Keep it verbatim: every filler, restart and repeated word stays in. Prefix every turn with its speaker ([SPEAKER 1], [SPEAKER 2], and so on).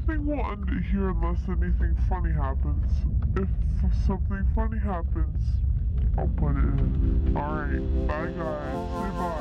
[SPEAKER 1] think we'll end it here unless anything funny happens. If something funny happens, I'll put it in. Alright, bye guys. Say bye.